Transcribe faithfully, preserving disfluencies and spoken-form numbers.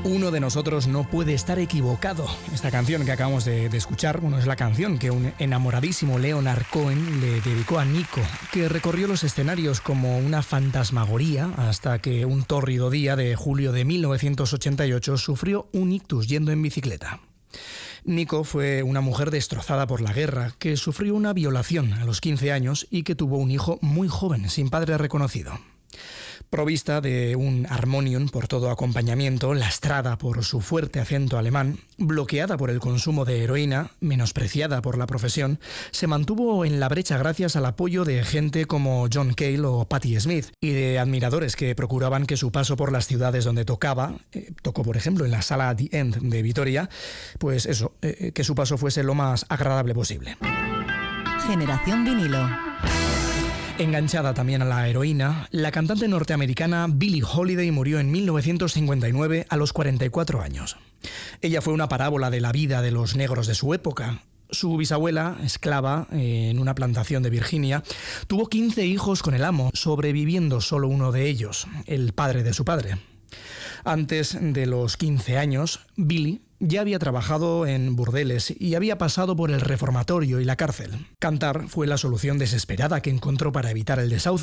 Uno de nosotros no puede estar equivocado. Esta canción que acabamos de, de escuchar, bueno, es la canción que un enamoradísimo Leonard Cohen le dedicó a Nico, que recorrió los escenarios como una fantasmagoría hasta que un tórrido día de julio de mil novecientos ochenta y ocho sufrió un ictus yendo en bicicleta. Nico fue una mujer destrozada por la guerra, que sufrió una violación a los quince años y que tuvo un hijo muy joven, sin padre reconocido. Provista de un armonium por todo acompañamiento, lastrada por su fuerte acento alemán, bloqueada por el consumo de heroína, menospreciada por la profesión, se mantuvo en la brecha gracias al apoyo de gente como John Cale o Patti Smith y de admiradores que procuraban que su paso por las ciudades donde tocaba, eh, tocó por ejemplo en la sala The End de Vitoria, pues eso, eh, que su paso fuese lo más agradable posible. Generación vinilo. Enganchada también a la heroína, la cantante norteamericana Billie Holiday murió en mil novecientos cincuenta y nueve a los cuarenta y cuatro años. Ella fue una parábola de la vida de los negros de su época. Su bisabuela, esclava en una plantación de Virginia, tuvo quince hijos con el amo, sobreviviendo solo uno de ellos, el padre de su padre. Antes de los quince años, Billie ya había trabajado en burdeles y había pasado por el reformatorio y la cárcel. Cantar fue la solución desesperada que encontró para evitar el desahucio.